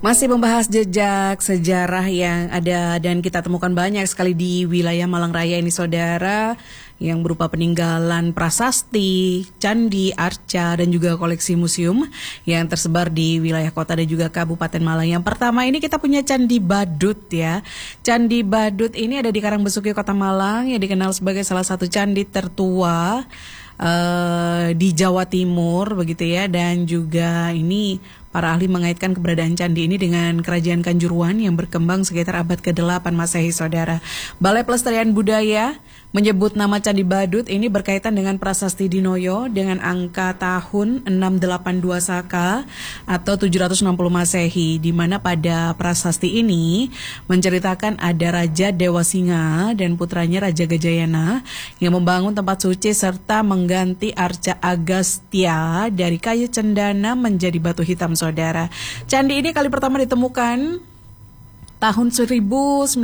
Masih membahas jejak sejarah yang ada dan kita temukan banyak sekali di wilayah Malang Raya ini saudara, yang berupa peninggalan prasasti, candi, arca, dan juga koleksi museum yang tersebar di wilayah kota dan juga Kabupaten Malang. Yang pertama ini kita punya Candi Badut ya. Candi Badut ini ada di Karangbesuki, Kota Malang, yang dikenal sebagai salah satu candi tertua di Jawa Timur begitu ya, dan juga ini para ahli mengaitkan keberadaan candi ini dengan Kerajaan Kanjuruhan yang berkembang sekitar abad ke-8 Masehi saudara. Balai Pelestarian Budaya menyebut nama Candi Badut ini berkaitan dengan prasasti Dinoyo dengan angka tahun 682 Saka atau 760 Masehi, di mana pada prasasti ini menceritakan ada Raja Dewa Singa dan putranya Raja Gajayana yang membangun tempat suci serta mengganti arca Agastya dari kayu cendana menjadi batu hitam saudara. Candi ini kali pertama ditemukan tahun 1921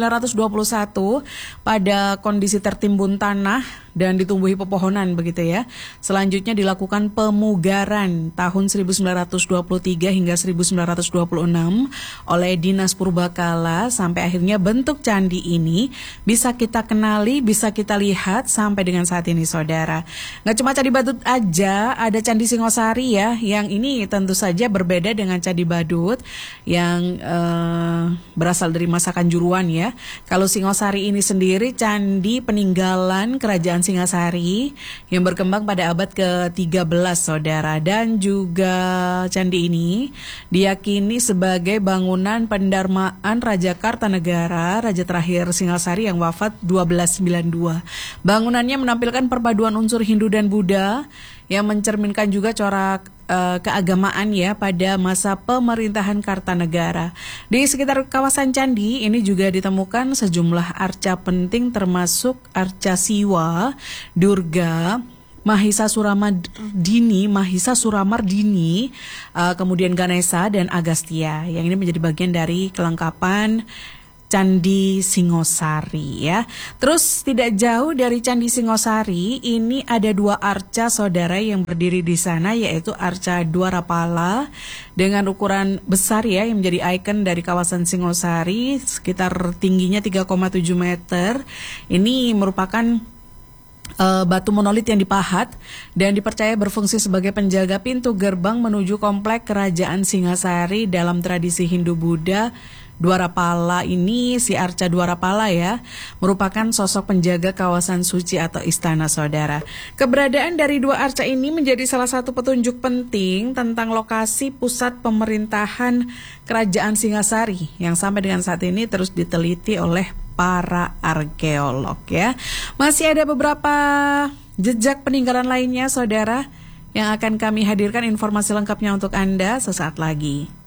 pada kondisi tertimbun tanah dan ditumbuhi pepohonan begitu ya. Selanjutnya dilakukan pemugaran tahun 1923 hingga 1926 oleh Dinas Purbakala sampai akhirnya bentuk candi ini bisa kita kenali, bisa kita lihat sampai dengan saat ini saudara. Nggak cuma Candi Badut aja, ada Candi Singosari ya, yang ini tentu saja berbeda dengan Candi Badut yang berasal dari masa Kanjuruhan ya. Kalau Singosari ini sendiri candi peninggalan Kerajaan Singasari yang berkembang pada abad ke-13 saudara, dan juga candi ini diyakini sebagai bangunan pendarmaan Raja Kartanegara, raja terakhir Singasari yang wafat 1292. Bangunannya menampilkan perpaduan unsur Hindu dan Buddha yang mencerminkan juga corak keagamaan ya pada masa pemerintahan Kartanegara. Di sekitar kawasan candi ini juga ditemukan sejumlah arca penting termasuk arca Siwa, Durga, Mahisa Suramardini, kemudian Ganesha dan Agastya, yang ini menjadi bagian dari kelengkapan Candi Singosari ya. Terus tidak jauh dari Candi Singosari ini ada dua arca saudara yang berdiri di sana, yaitu arca Dwarapala dengan ukuran besar ya, yang menjadi ikon dari kawasan Singosari, sekitar tingginya 3,7 meter. Ini merupakan batu monolit yang dipahat dan dipercaya berfungsi sebagai penjaga pintu gerbang menuju komplek Kerajaan Singasari. Dalam tradisi Hindu Buddha, Dwarapala ini, si arca Dwarapala ya, merupakan sosok penjaga kawasan suci atau istana saudara. Keberadaan dari dua arca ini menjadi salah satu petunjuk penting tentang lokasi pusat pemerintahan Kerajaan Singasari yang sampai dengan saat ini terus diteliti oleh para arkeolog ya. Masih ada beberapa jejak peninggalan lainnya saudara yang akan kami hadirkan informasi lengkapnya untuk Anda sesaat lagi.